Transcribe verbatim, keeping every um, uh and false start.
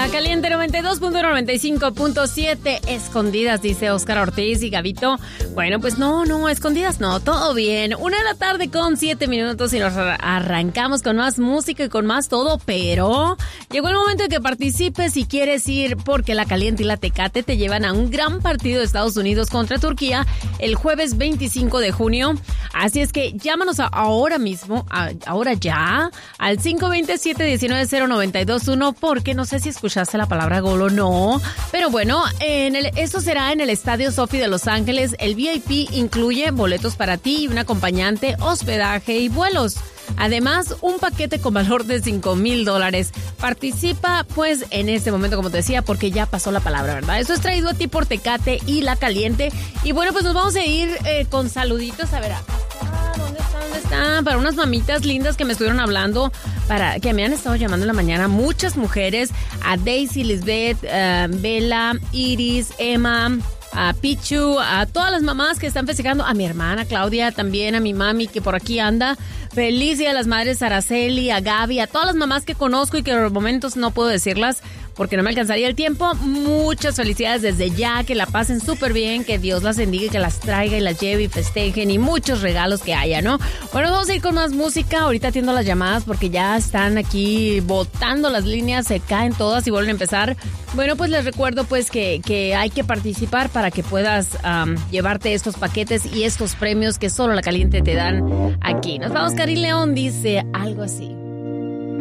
La Caliente noventa y dos punto noventa y cinco punto siete. Escondidas, dice Oscar Ortiz y Gabito. Bueno, pues no, no, escondidas no, todo bien. Una de la tarde con siete minutos y nos arrancamos con más música y con más todo, pero llegó el momento de que participes si quieres ir, porque La Caliente y la Tecate te llevan a un gran partido de Estados Unidos contra Turquía el jueves veinticinco de junio. Así es que llámanos a ahora mismo, a, ahora ya, al cinco dos siete, uno nueve cero nueve dos uno, porque no sé si escuchaste la palabra gol o no, pero bueno, en el, esto será en el Estadio Sophie de Los Ángeles. El V I P incluye boletos para ti y un acompañante, hospedaje y vuelos. Además, un paquete con valor de cinco mil dólares. Participa, pues, en este momento, como te decía, porque ya pasó la palabra, ¿verdad? Eso es traído a ti por Tecate y La Caliente. Y bueno, pues nos vamos a ir eh, con saluditos. A ver, acá está, ¿dónde está? ¿Dónde está? Para unas mamitas lindas que me estuvieron hablando, para que me han estado llamando en la mañana. Muchas mujeres, a Daisy, Lisbeth, uh, Bella, Iris, Emma, a Pichu, a todas las mamás que están festejando, a mi hermana Claudia, también a mi mami que por aquí anda. Feliz Día de las Madres, Araceli, a Gaby, a todas las mamás que conozco y que en los momentos no puedo decirlas porque no me alcanzaría el tiempo. Muchas felicidades desde ya, que la pasen súper bien, que Dios las bendiga y que las traiga y las lleve y festejen y muchos regalos que haya, ¿no? Bueno, vamos a ir con más música. Ahorita atiendo las llamadas porque ya están aquí botando las líneas, se caen todas y vuelven a empezar. Bueno, pues les recuerdo pues que, que hay que participar para que puedas um, llevarte estos paquetes y estos premios que solo La Caliente te dan aquí. Nos vamos, Cari León dice algo así.